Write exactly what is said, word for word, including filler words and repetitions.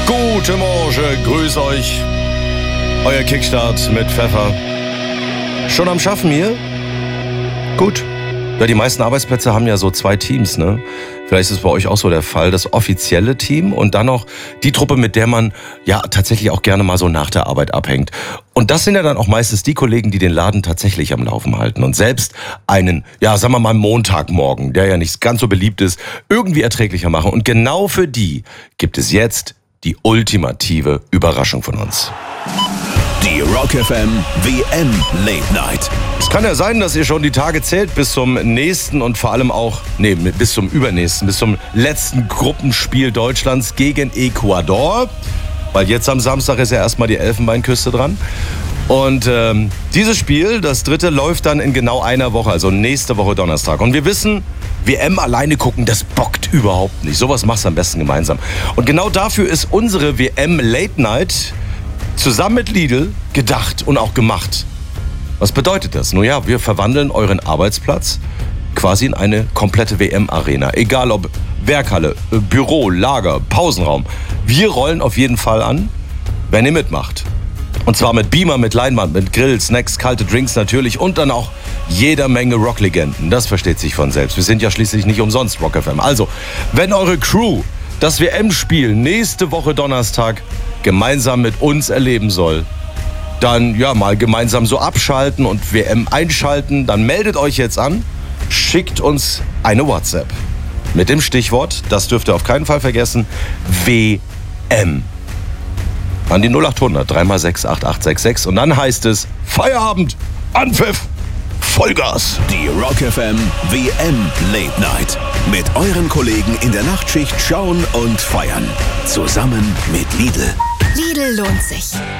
Guten Morgen, grüß euch. Euer Kickstart mit Pfeffer. Schon am Schaffen hier? Gut. Ja, die meisten Arbeitsplätze haben ja so zwei Teams, ne? Vielleicht ist es bei euch auch so der Fall, das offizielle Team und dann noch die Truppe, mit der man ja tatsächlich auch gerne mal so nach der Arbeit abhängt. Und das sind ja dann auch meistens die Kollegen, die den Laden tatsächlich am Laufen halten und selbst einen, ja, sagen wir mal Montagmorgen, der ja nicht ganz so beliebt ist, irgendwie erträglicher machen. Und genau für die gibt es jetzt die ultimative Überraschung von uns. Die Rock F M W M Late Night. Es kann ja sein, dass ihr schon die Tage zählt bis zum nächsten und vor allem auch, nee, bis zum übernächsten, bis zum letzten Gruppenspiel Deutschlands gegen Ecuador. Weil jetzt am Samstag ist ja erstmal die Elfenbeinküste dran. Und ähm, dieses Spiel, das dritte, läuft dann in genau einer Woche, also nächste Woche Donnerstag. Und wir wissen, W M alleine gucken, das bockt überhaupt nicht. Sowas machst du am besten gemeinsam. Und genau dafür ist unsere W M Late Night zusammen mit Lidl gedacht und auch gemacht. Was bedeutet das? Nun ja, wir verwandeln euren Arbeitsplatz quasi in eine komplette W M-Arena. Egal ob Werkhalle, Büro, Lager, Pausenraum. Wir rollen auf jeden Fall an, wenn ihr mitmacht. Und zwar mit Beamer, mit Leinwand, mit Grill, Snacks, kalte Drinks natürlich und dann auch jeder Menge Rocklegenden. Das versteht sich von selbst. Wir sind ja schließlich nicht umsonst Rock F M. Also, wenn eure Crew das W M-Spiel nächste Woche Donnerstag gemeinsam mit uns erleben soll, dann ja mal gemeinsam so abschalten und W M einschalten, dann meldet euch jetzt an, schickt uns eine WhatsApp mit dem Stichwort, das dürft ihr auf keinen Fall vergessen, W M. An die null acht hundert drei mal sechs acht acht sechs sechs und dann heißt es Feierabend, Anpfiff, Vollgas. Die Rock F M W M Late Night. Mit euren Kollegen in der Nachtschicht schauen und feiern. Zusammen mit Lidl. Lidl lohnt sich.